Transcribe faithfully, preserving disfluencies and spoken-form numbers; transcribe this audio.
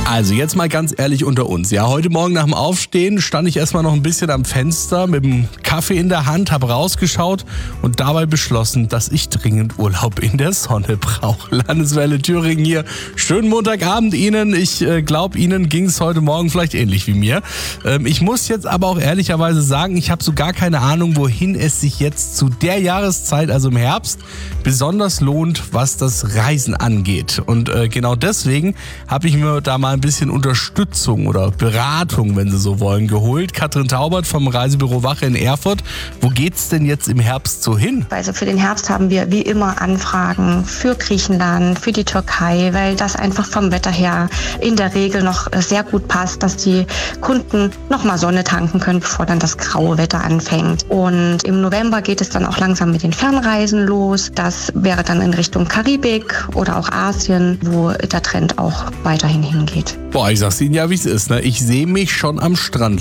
Also jetzt mal ganz ehrlich unter uns. Ja, heute Morgen nach dem Aufstehen stand ich erstmal noch ein bisschen am Fenster mit dem Kaffee in der Hand, habe rausgeschaut und dabei beschlossen, dass ich dringend Urlaub in der Sonne brauche. Landeswelle Thüringen hier. Schönen Montagabend Ihnen. Ich äh, glaube, Ihnen ging es heute Morgen vielleicht ähnlich wie mir. Ähm, ich muss jetzt aber auch ehrlicherweise sagen, ich habe so gar keine Ahnung, wohin es sich jetzt zu der Jahreszeit, also im Herbst, besonders lohnt, was das Reisen angeht. Und äh, genau deswegen habe ich mir da mal ein bisschen Unterstützung oder Beratung, wenn Sie so wollen, geholt. Katrin Taubert vom Reisebüro Wache in Erfurt. Wo geht's denn jetzt im Herbst so hin? Also für den Herbst haben wir wie immer Anfragen für Griechenland, für die Türkei, weil das einfach vom Wetter her in der Regel noch sehr gut passt, dass die Kunden nochmal Sonne tanken können, bevor dann das graue Wetter anfängt. Und im November geht es dann auch langsam mit den Fernreisen los. Das wäre dann in Richtung Karibik oder auch Asien, wo der Trend auch weiterhin hingeht. Boah, ich sag's Ihnen ja, wie es ist. Ne? Ich sehe mich schon am Strand